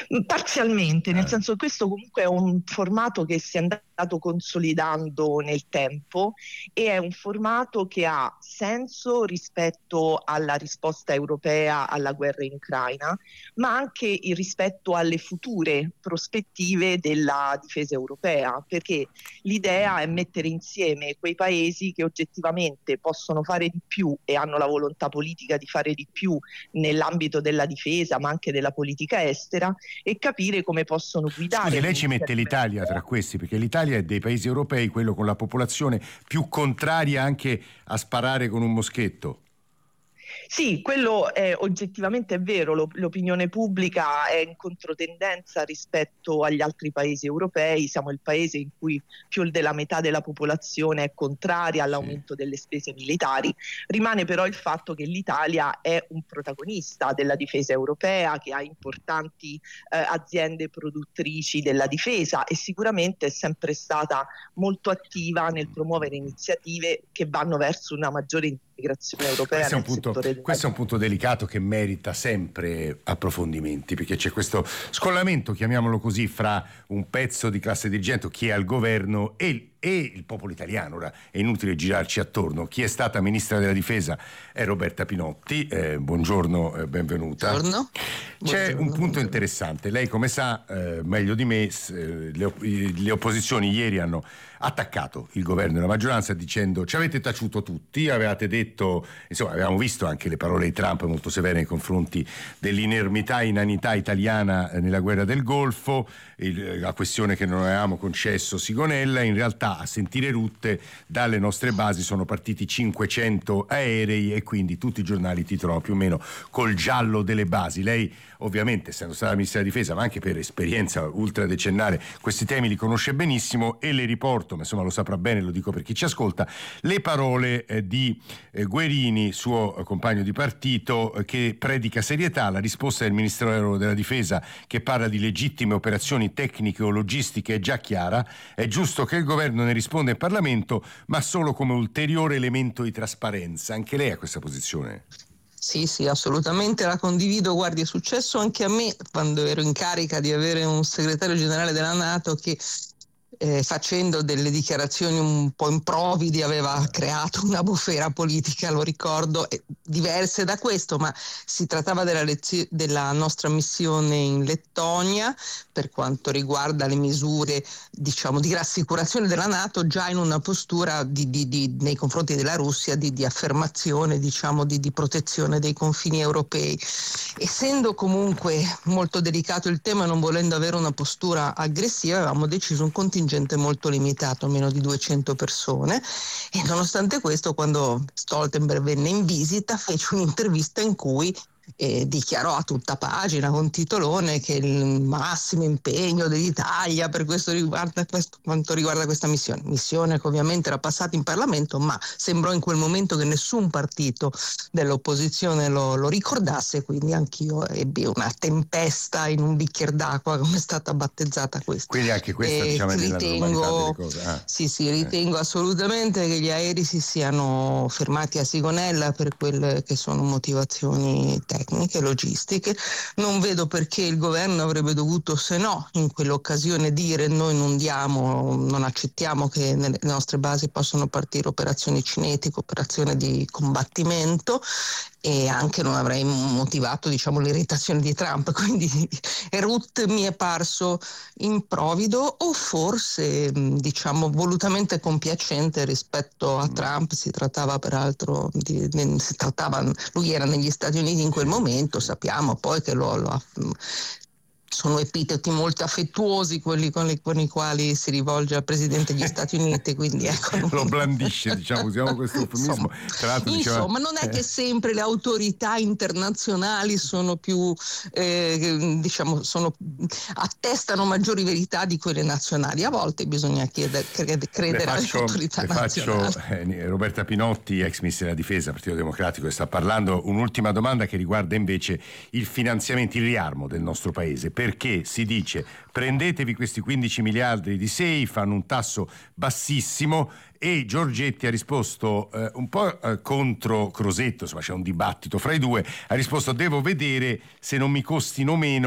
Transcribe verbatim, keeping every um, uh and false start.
Parzialmente, nel Eh. senso che questo comunque è un formato che si è andato consolidando nel tempo e è un formato che ha senso rispetto alla risposta europea alla guerra in Ucraina, ma anche il rispetto alle future prospettive della difesa europea, perché l'idea è mettere insieme quei paesi che oggettivamente possono fare di più e hanno la volontà politica di fare di più nell'ambito della difesa, ma anche della politica estera, e capire come possono guidare Scusi, lei ci mette l'iniziativa l'Italia tra europea. questi, perché l'Italia è dei paesi europei quello con la popolazione più contraria anche a sparare con un moschetto. Sì, quello è oggettivamente è vero, L'op- l'opinione pubblica è in controtendenza rispetto agli altri paesi europei, siamo il paese in cui più della metà della popolazione è contraria Sì. all'aumento delle spese militari. Rimane però il fatto che l'Italia è un protagonista della difesa europea, che ha importanti eh, aziende produttrici della difesa e sicuramente è sempre stata molto attiva nel promuovere iniziative che vanno verso una maggiore integrazione europea Questo è un nel punto, settore della questo è un punto delicato che merita sempre approfondimenti, perché c'è questo scollamento, chiamiamolo così, fra un pezzo di classe dirigente, chi è al governo, e, e il popolo italiano. Ora è inutile girarci attorno. Chi è stata ministra della difesa è Roberta Pinotti. Eh, buongiorno, eh, benvenuta. Buongiorno. C'è Buongiorno, un punto buongiorno. interessante. Lei, come sa eh, meglio di me, s- eh, le, op- le opposizioni ieri hanno attaccato il governo e la maggioranza dicendo: ci avete taciuto tutti, avevate detto, insomma, avevamo visto anche le parole di Trump molto severe nei confronti dell'inermità e inanità italiana eh, nella guerra del Golfo, il, la questione che non avevamo concesso Sigonella. In realtà, a sentire rutte, dalle nostre basi sono partiti cinquecento aerei e quindi tutti i giornali titolano più o meno col giallo delle basi. Lei, ovviamente, essendo stata ministra della difesa, ma anche per esperienza ultradecennale, questi temi li conosce benissimo, e le riporto, ma insomma lo saprà bene, lo dico per chi ci ascolta, le parole eh, di eh, Guerini, suo eh, compagno di partito, eh, che predica serietà. La risposta del Ministero della Difesa, che parla di legittime operazioni tecniche o logistiche, è già chiara. È giusto che il governo ne risponda in Parlamento, ma solo come ulteriore elemento di trasparenza. Anche lei ha questa posizione? Sì, sì, assolutamente la condivido. Guardi, è successo anche a me quando ero in carica di avere un segretario generale della NATO che Eh, facendo delle dichiarazioni un po' improvvidi aveva creato una bufera politica, lo ricordo, eh, diverse da questo, ma si trattava della, lezio- della nostra missione in Lettonia per quanto riguarda le misure, diciamo, di rassicurazione della NATO, già in una postura di, di, di, nei confronti della Russia di, di affermazione, diciamo, di, di protezione dei confini europei. Essendo comunque molto delicato il tema e non volendo avere una postura aggressiva, avevamo deciso un contingente molto limitato, meno di duecento persone, e nonostante questo, quando Stoltenberg venne in visita, fece un'intervista in cui eh, dichiarò a tutta pagina con titolone che il massimo impegno dell'Italia per questo riguarda, questo, quanto riguarda questa missione missione che ovviamente era passata in Parlamento, ma sembrò in quel momento che nessun partito dell'opposizione lo, lo ricordasse, quindi anch'io ebbi una tempesta in un bicchiere d'acqua, come è stata battezzata questa. Quindi anche questa, E diciamo, è nella normalità delle ritengo, cose. Ah. sì, sì, ritengo Eh. assolutamente che gli aerei si siano fermati a Sigonella per quelle che sono motivazioni tecniche, logistiche. Non vedo perché il governo avrebbe dovuto, se no, in quell'occasione dire: noi non diamo, non accettiamo che nelle nostre basi possano partire operazioni cinetiche, operazioni di combattimento, e anche non avrei motivato, diciamo, l'irritazione di Trump. Quindi Rutte mi è parso improvvido, o forse, diciamo, volutamente compiacente rispetto a Trump. Si trattava peraltro di, di, si trattava, lui era negli Stati Uniti in quel momento, sappiamo poi che lo, lo sono epiteti molto affettuosi quelli con, le, con i quali si rivolge al Presidente degli Stati Uniti, quindi ecco, lo blandisce, diciamo, usiamo questo eufemismo. Insomma, Tra l'altro diceva, insomma, non è che sempre le autorità internazionali sono più, eh, diciamo, sono, attestano maggiori verità di quelle nazionali. A volte bisogna chiedere, credere, credere faccio, alle autorità le nazionali. Faccio, eh, Roberta Pinotti, ex ministra della Difesa, Partito Democratico, che sta parlando. Un'ultima domanda che riguarda invece il finanziamento, il riarmo del nostro paese. Perché si dice: prendetevi questi quindici miliardi di S E I, fanno un tasso bassissimo, e Giorgetti ha risposto eh, un po' eh, contro Crosetto, insomma c'è un dibattito fra i due, ha risposto: devo vedere se non mi costino meno